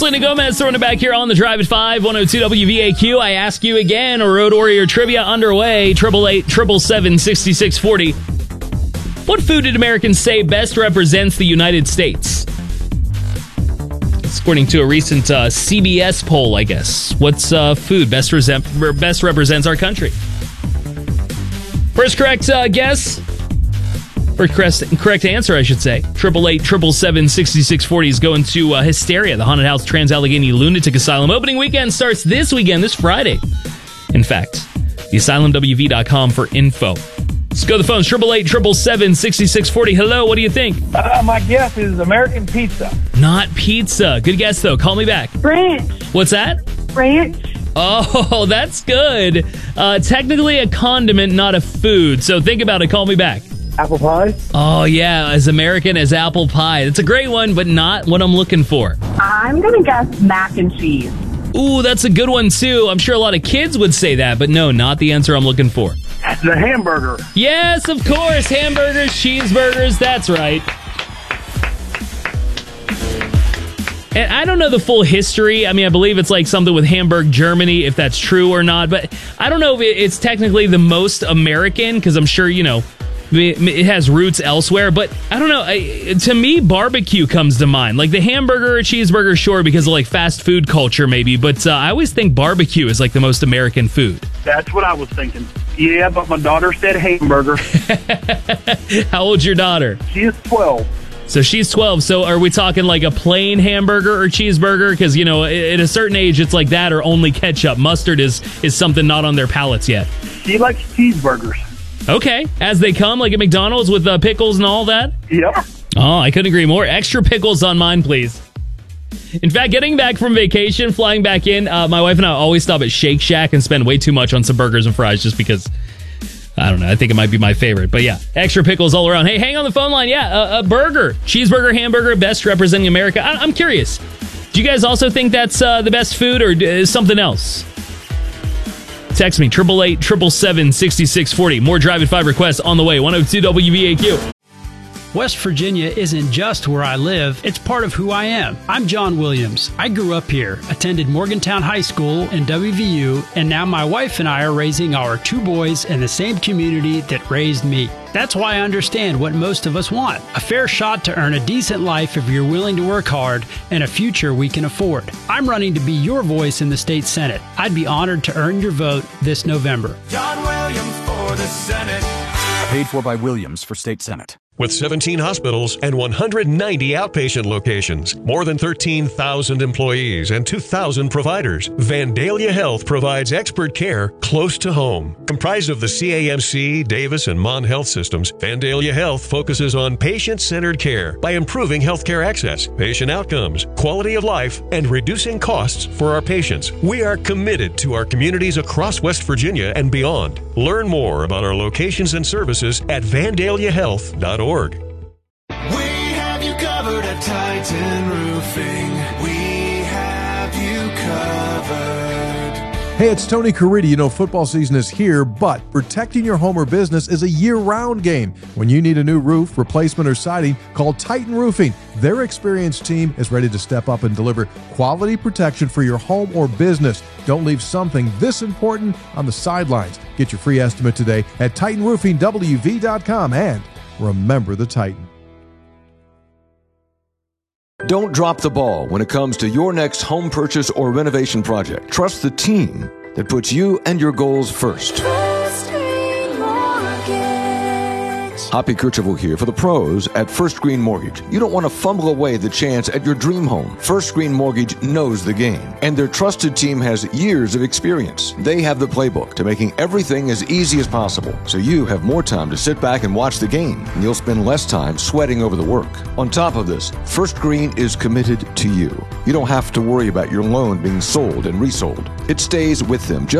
Selena Gomez throwing it back here on the Drive at 5, 102 WVAQ. I ask you again, a Road Warrior trivia underway, 888-777-6640. What food did Americans say best represents the United States? According to a recent CBS poll, I guess. What's food best represents our country? First correct guess, or correct answer, I should say. 888-777-6640 is going to Hysteria, the Haunted House Trans-Allegheny Lunatic Asylum. Opening weekend starts this weekend, this Friday. In fact, theasylumwv.com for info. Let's go to the phones. 888-777-6640. Hello, what do you think? My guess is American pizza. Not pizza. Good guess, though. Call me back. Ranch. What's that? Ranch. Oh, that's good. Technically a condiment, not a food. So think about it. Call me back. Apple pie? Oh, yeah. As American as apple pie. It's a great one, but not what I'm looking for. I'm going to guess mac and cheese. Ooh, that's a good one, too. I'm sure a lot of kids would say that, but no, not the answer I'm looking for. The hamburger. Yes, of course. Hamburgers, cheeseburgers. That's right. And I don't know the full history. I mean, I believe it's like something with Hamburg, Germany, if that's true or not. But I don't know if it's technically the most American, because I'm sure, you know, it has roots elsewhere. But I don't know. To me, barbecue comes to mind. Like the hamburger or cheeseburger, sure, because of like fast food culture maybe. But I always think barbecue is like the most American food. That's what I was thinking. Yeah, but my daughter said hamburger. How old's your daughter? She is 12. So she's 12. So are we talking like a plain hamburger or cheeseburger? Because, you know, at a certain age, it's like that or only ketchup. Mustard is something not on their palates yet. She likes cheeseburgers. Okay. As they come, like at McDonald's with pickles and all that? Yep. Oh, I couldn't agree more. Extra pickles on mine, please. In fact, getting back from vacation, flying back in, my wife and I always stop at Shake Shack and spend way too much on some burgers and fries just because, I don't know, I think it might be my favorite. But yeah, extra pickles all around. Hey, hang on the phone line. Yeah, a burger, cheeseburger, hamburger, best representing America. I'm curious. Do you guys also think that's the best food or something else? Text me, 888-777-6640. More Drive at 5 requests on the way. 102 WVAQ. West Virginia isn't just where I live, it's part of who I am. I'm John Williams. I grew up here, attended Morgantown High School and WVU, and now my wife and I are raising our two boys in the same community that raised me. That's why I understand what most of us want. A fair shot to earn a decent life if you're willing to work hard, and a future we can afford. I'm running to be your voice in the state Senate. I'd be honored to earn your vote this November. John Williams for the Senate. Paid for by Williams for state Senate. With 17 hospitals and 190 outpatient locations, more than 13,000 employees and 2,000 providers, Vandalia Health provides expert care close to home. Comprised of the CAMC, Davis, and Mon Health systems, Vandalia Health focuses on patient-centered care by improving healthcare access, patient outcomes, quality of life, and reducing costs for our patients. We are committed to our communities across West Virginia and beyond. Learn more about our locations and services at vandaliahealth.org. We have you covered at Titan Roofing. We have you covered. Hey, it's Tony Caridi. You know, football season is here, but protecting your home or business is a year-round game. When you need a new roof, replacement, or siding, call Titan Roofing. Their experienced team is ready to step up and deliver quality protection for your home or business. Don't leave something this important on the sidelines. Get your free estimate today at TitanRoofingWV.com and remember the Titan. Don't drop the ball when it comes to your next home purchase or renovation project. Trust the team that puts you and your goals first. Hoppy Kercheval here for the pros at First Green Mortgage. You don't want to fumble away the chance at your dream home. First Green Mortgage knows the game, and their trusted team has years of experience. They have the playbook to making everything as easy as possible, so you have more time to sit back and watch the game, and you'll spend less time sweating over the work. On top of this, First Green is committed to you. You don't have to worry about your loan being sold and resold. It stays with them just